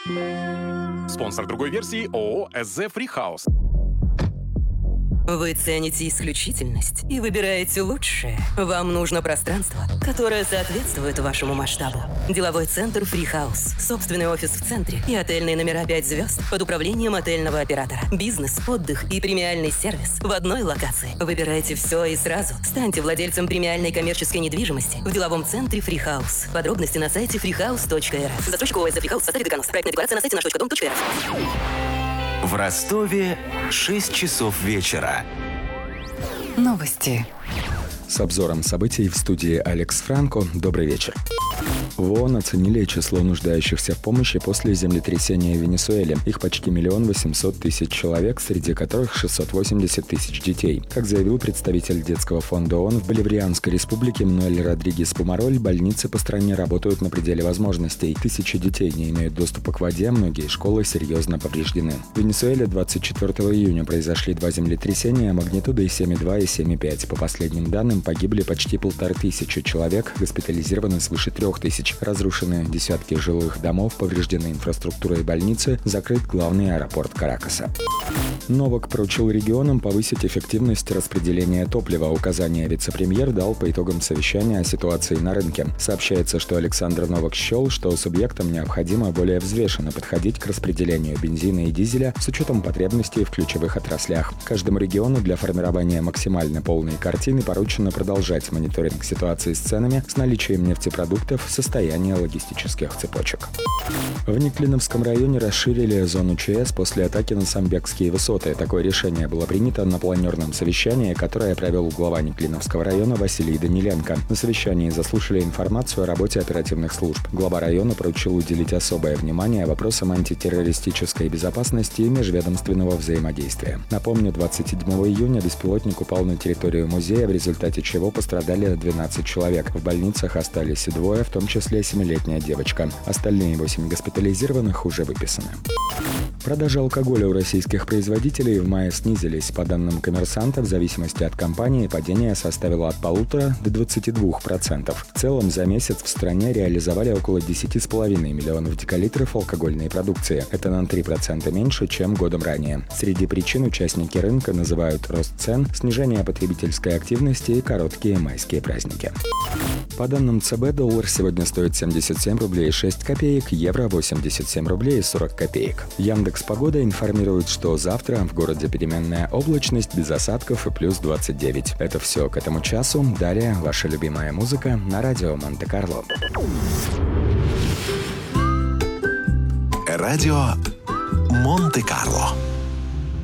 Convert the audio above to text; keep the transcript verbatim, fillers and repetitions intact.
Спонсор другой версии ООО «эс зэ Фрихаус». Вы цените исключительность и выбираете лучшее. Вам нужно пространство, которое соответствует вашему масштабу. Деловой центр Фрихаус. Собственный офис в центре и отельные номера пять звезд под управлением отельного оператора. Бизнес, отдых и премиальный сервис в одной локации. Выбирайте все и сразу. Станьте владельцем премиальной коммерческой недвижимости в деловом центре Фрихаус. Подробности на сайте фрихаус точка эр эф. Застройщик ООО «эс зэ Фрихаус». Составит Гаганус. Проектная декларация на сайте наш точка дом точка эр эф. В Ростове шесть часов вечера. Новости. С обзором событий в студии Алекс Франко. Добрый вечер. В ООН оценили число нуждающихся в помощи после землетрясения в Венесуэле. Их почти миллион восемьсот тысяч человек, среди которых шестьсот восемьдесят тысяч детей. Как заявил представитель детского фонда ООН, в Боливарианской республике Мануэль Родригес Пумароль больницы по стране работают на пределе возможностей. Тысячи детей не имеют доступа к воде, многие школы серьезно повреждены. В Венесуэле двадцать четвёртого июня произошли два землетрясения магнитудой семь и два и семь и пять. По последним данным, погибли почти полторы тысячи человек, госпитализированы свыше трех тысяч. Разрушены десятки жилых домов, повреждены инфраструктура и больницы, закрыт главный аэропорт Каракаса. Новак поручил регионам повысить эффективность распределения топлива. Указание вице-премьер дал по итогам совещания о ситуации на рынке. Сообщается, что Александр Новак счел, что субъектам необходимо более взвешенно подходить к распределению бензина и дизеля с учетом потребностей в ключевых отраслях. Каждому региону для формирования максимально полной картины поручено продолжать мониторинг ситуации с ценами, с наличием нефтепродуктов, состояния логистических цепочек. В Неклиновском районе расширили зону ЧС после атаки на Самбекские высоты. Такое решение было принято на планерном совещании, которое провел глава Неклиновского района Василий Даниленко. На совещании заслушали информацию о работе оперативных служб. Глава района поручил уделить особое внимание вопросам антитеррористической безопасности и межведомственного взаимодействия. Напомню, двадцать седьмого июня беспилотник упал на территорию музея, в результате чего пострадали двенадцать человек. В больницах остались двое, в том числе семилетняя девочка. Остальные восемь госпитализированных уже выписаны. Продажи алкоголя у российских производителей в мае снизились. По данным «Коммерсанта», в зависимости от компании падение составило от полутора до двадцати двух процентов. В целом за месяц в стране реализовали около десяти с половиной миллионов декалитров алкогольной продукции. Это на три процента меньше, чем годом ранее. Среди причин участники рынка называют рост цен, снижение потребительской активности и короткие майские праздники. По данным ЦБ, доллар сегодня стоит семьдесят семь рублей и шесть копеек, евро восемьдесят семь рублей и сорок копеек. Яндекс.Погода информирует, что завтра в городе переменная облачность без осадков и плюс двадцать девять. Это все к этому часу. Далее ваша любимая музыка на радио Монте-Карло. Радио Монте-Карло.